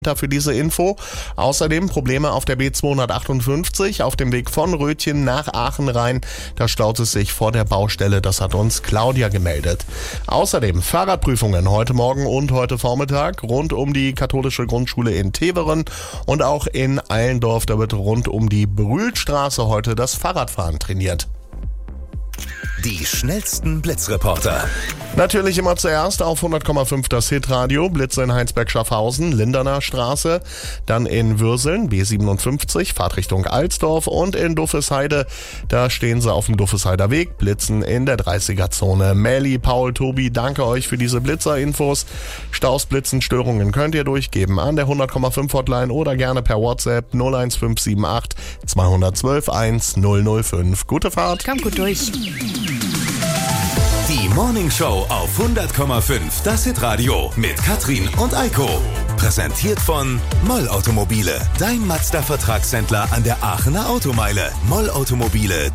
Für diese Info. Außerdem Probleme auf der B258 auf dem Weg von Rötchen nach Aachen rein. Da staut es sich vor der Baustelle, das hat uns Claudia gemeldet. Außerdem Fahrradprüfungen heute Morgen und heute Vormittag rund um die katholische Grundschule in Teveren und auch in Eilendorf. Da wird rund um die Brühlstraße heute das Fahrradfahren trainiert. Die schnellsten Blitzreporter. Natürlich immer zuerst auf 100,5 das Hitradio, Blitze in Heinsberg-Schaffhausen, Linderner Straße, dann in Würseln, B57, Fahrtrichtung Alsdorf und in Duffesheide, da stehen sie auf dem Duffesheider Weg, Blitzen in der 30er-Zone. Melli, Paul, Tobi, danke euch für diese Blitzer-Infos. Staus, Blitzen, Störungen könnt ihr durchgeben an der 100,5 Hotline oder gerne per WhatsApp 01578 212 1005. Gute Fahrt. Kommt gut durch. Die Morning Show auf 100,5 das Hitradio mit Katrin und Eiko. Präsentiert von Moll Automobile, dein Mazda-Vertragshändler an der Aachener Automeile. Moll Automobile.